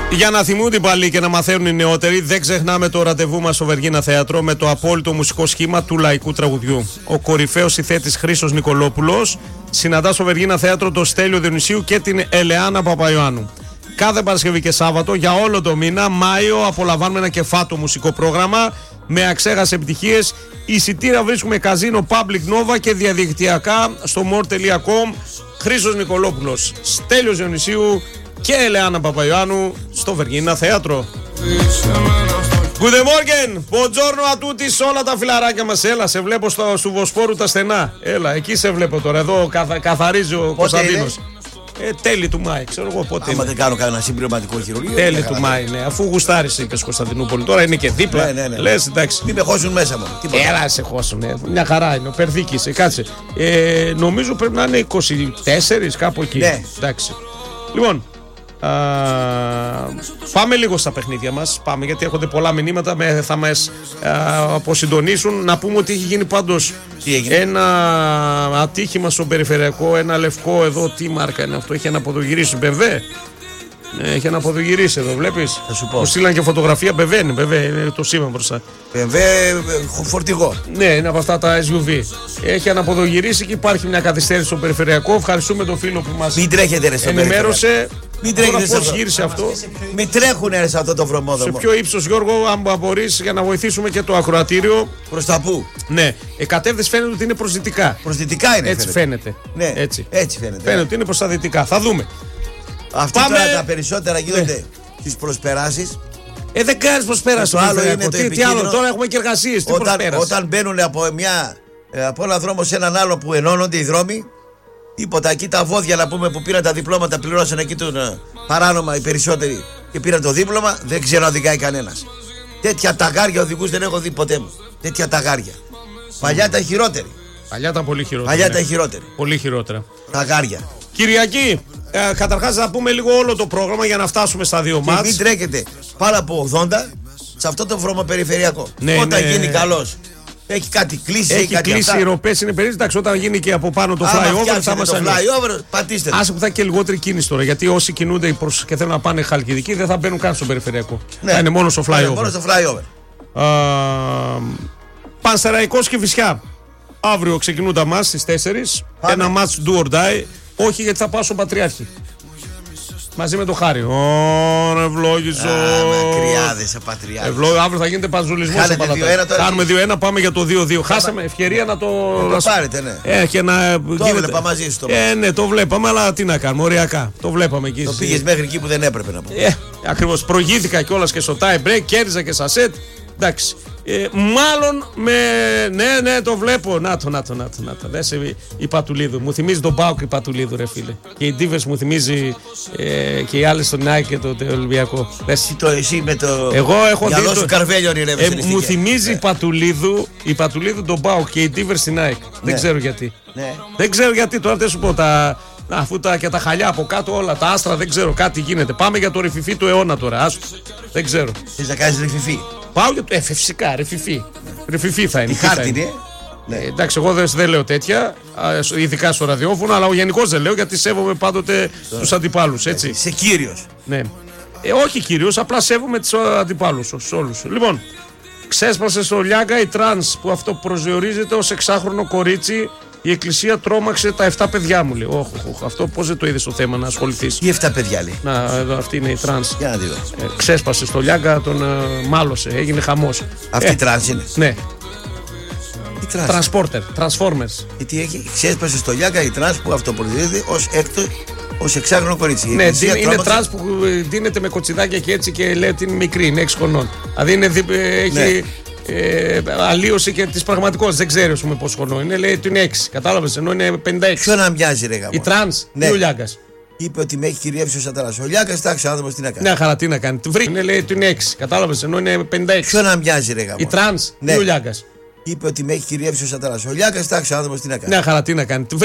Για να θυμούνται πάλι και να μαθαίνουν οι νεότεροι, δεν ξεχνάμε το ραντεβού μας στο Βεργίνα Θέατρο με το απόλυτο μουσικό σχήμα του λαϊκού τραγουδιού. Ο κορυφαίος ηθέτης Χρήστος Νικολόπουλος συναντά στο Βεργίνα Θέατρο το Στέλιο Διονυσίου και την Ελεάνα Παπαϊωάννου. Κάθε Παρασκευή και Σάββατο για όλο το μήνα Μάιο απολαμβάνουμε ένα κεφάτο μουσικό πρόγραμμα με αξέχαστες επιτυχίες. Εισιτήρια βρίσκουμε καζίνο Public Nova και διαδικτυακά στο more.com. Χρήστος Νικολόπουλος, Στέλιος Διονυσίου και Ελεάνα Παπαϊωάννου στο Βεργίνα Θέατρο. Good morning, buongiorno a tutti, σε όλα τα φιλαράκια μας. Έλα, σε βλέπω στο Βοσπόρου τα στενά. Έλα, εκεί σε βλέπω τώρα. Εδώ καθαρίζει ο Κωνσταντίνος. Τέλη του Μάη, ξέρω εγώ πότε. Άμα δεν κάνω κανένα συμπληρωματικό χειρουργείο. Τέλη του Μάη, ναι. Αφού γουστάρισε, είπες Κωνσταντινούπολη. Τώρα είναι και δίπλα. Ναι. Λες, εντάξει. Μην με χώσουν μέσα μου. Έλα, σε χώσουν. Μια χαρά είναι. Ο Περδίκης, κάτσε. Νομίζω πρέπει να είναι 24, κάπου εκεί. Ναι. Εντάξει. Λοιπόν, πάμε λίγο στα παιχνίδια μας. Πάμε γιατί έχονται πολλά μηνύματα. Θα μας αποσυντονίσουν. Να πούμε ότι έχει γίνει πάντως ένα ατύχημα στο περιφερειακό. Ένα λευκό εδώ. Τι μάρκα είναι αυτό? Έχει αναποδογυρίσει. Μπεβέ. Ναι, έχει αναποδογυρίσει εδώ. Βλέπεις. Θα σου πω. Μου στείλαν και φωτογραφία. Μπεβέ είναι το σήμα μπροστά. Μπεβέ φορτηγό. Ναι, είναι από αυτά τα SUV. Έχει αναποδογυρίσει και υπάρχει μια καθυστέρηση στο περιφερειακό. Ευχαριστούμε τον φίλο που μας ενημέρωσε. Μην τρέχετε. Πώς γύρισε αυτό? Μην τρέχουνε σε αυτό το βρωμόδρομο. Σε ποιο ύψος, Γιώργο, αν μπορείς, για να βοηθήσουμε και το ακροατήριο? Προς τα πού? Ναι, κατεύθυνση φαίνεται ότι είναι προς δυτικά. Προς δυτικά είναι. Έτσι φαίνεται. Ναι, έτσι φαίνεται. Φαίνεται ότι είναι προς τα δυτικά. Θα δούμε. Αυτή τώρα τα περισσότερα γίνονται στις προσπεράσεις. Δεν κάνεις προσπέραση. Το άλλο είναι το τι άλλο, τώρα έχουμε και εργασίες. Όταν μπαίνουν από ένα δρόμο σε έναν άλλο που ενώνονται οι δρόμοι, τίποτα. Εκεί τα βόδια να πούμε που πήραν τα διπλώματα, πληρώσαν εκεί τον παράνομα οι περισσότεροι και πήραν το δίπλωμα, δεν ξέρω να οδηγάει κανένας. Τέτοια ταγάρια οδηγούς δεν έχω δει ποτέ μου. Τέτοια ταγάρια. Παλιά ήταν χειρότερη. Παλιά ήταν πολύ χειρότερη. Πολύ χειρότερα. Ταγάρια. Κυριακή, καταρχάς να πούμε λίγο όλο το πρόγραμμα για να φτάσουμε στα δύο μάτς. Μην τρέχετε πάνω από 80 σε αυτό το βρωμοπεριφερειακό. Ναι, όταν γίνει καλός. Έχει κάτι κλείσει, έχει κάτι κλείσει, οι ροπές είναι περίπου. Εντάξει, όταν γίνει και από πάνω το flyover θα μας ανοίξει. Flyover, πατήστε. Άσε που θα έχει και λιγότερη κίνηση τώρα. Γιατί όσοι κινούνται και θέλουν να πάνε Χαλκιδική δεν θα μπαίνουν καν στο περιφερειακό. Ναι. Θα είναι μόνο στο flyover. Μόνο στο flyover. Πανσεραϊκός και Φυσιά. Αύριο ξεκινούν τα μάτς στις 4. Ένα μάτς do or die. Όχι, γιατί θα πάω στον Πατριάρχη. Μαζί με το Χάρη. Ευλόγησο. Μακριάδες ο Πατριάρχης. Αύριο θα γίνεται παζουλισμός. Κάνουμε 2-1, πάμε για το 2-2. Χάσαμε ευκαιρία να το πάρετε, ναι. Και να το βλέπα μαζί στο ναι, το βλέπαμε, αλλά τι να κάνουμε, οριακά. Το βλέπαμε εκεί. Το πήγες μέχρι εκεί που δεν έπρεπε να πούμε. Ακριβώς. Προηγήθηκα κιόλας και στο tie break, κέρδιζα και στα set. Εντάξει. Μάλλον με. Ναι, το βλέπω. Να το. Δες η Πατουλίδου. Μου θυμίζει τον Πάοκ η Πατουλίδου, ρε φίλε. Και η Ντίβες μου θυμίζει και οι άλλοι στον Νάικ και το Ολυμπιακό. Εσύ με το. Εγώ έχω δει. Σου καρβέλιο μου θυμίζει η Πατουλίδου τον Πάοκ και η Ντίβες στην Νάικ. Δεν ξέρω γιατί. Δεν ξέρω γιατί, τώρα δεν σου πω αφού και τα χαλιά από κάτω όλα, τα άστρα, δεν ξέρω, κάτι γίνεται. Πάμε για το ρεφιφί του αιώνα τώρα. Άστο. Δεν ξέρω. Θες να κάνεις ρεφιφί? Πάω για το φυσικά, ρεφιφί. Ρεφιφί θα είναι. Η χάρτη είναι. Ναι. Εντάξει, εγώ δεν λέω τέτοια, ειδικά στο ραδιόφωνο, αλλά ο γενικός δεν λέω γιατί σέβομαι πάντοτε τους αντιπάλους, έτσι. Είσαι κύριος. Ναι. Όχι κύριος, απλά σέβομαι τους αντιπάλους όλους. Λοιπόν, ξέσπασε στο Λιάγκα η τρανς που αυτό προσδιορίζεται ως 6χρονο κορίτσι. Η εκκλησία τρόμαξε τα 7 παιδιά μου, λέει. Αυτό πώς δεν το είδες το θέμα να ασχοληθείς? Τι 7 παιδιά, λέει? Να, εδώ αυτή είναι η τρανς. Για να τη δω. Ξέσπασε στο Λιάγκα, τον μάλωσε, έγινε χαμός. Αυτή η τρανς είναι? Ναι. Τι τρανς? Transporter, Transformers. Γιατί ξέσπασε στο Λιάγκα η τρανς που αυτοπροσδιορίζεται ως 6χρονο κορίτσι. Ναι, είναι τρανς που δίνεται με κοτσιδάκια και έτσι και λέει ότι είναι μικρή, είναι 6 χρονών. Δηλαδή έχει. Αλλίωση και τη πραγματικότητα. Δεν ξέρει πόσο χρόνο είναι. Λέει ότι είναι 6. Κατάλαβε, ενώ είναι 56. Ποιο να μοιάζει, ρε γαμό? Η τρανς, ναι. Ή ο Λιάγκας. Είπε ότι με έχει κυριεύσει ο Σατανάς. Ο Λιάγκας, εντάξει, άνθρωπος τι να κάνει. Ναι, χαρά, τι να κάνει. Βρήκε, λέει ότι είναι 6. Κατάλαβε, ενώ είναι 56. Ποιο να μοιάζει, ρε γαμό? Η τρανς, ναι. Ή ο Λιάγκας. Είπε ότι με έχει κυριεύσει ο Σατανάς. Ο Λιάγκας, εντάξει, άνθρωπος τι να κάνει. Ναι, χαρά, τι να κάνει.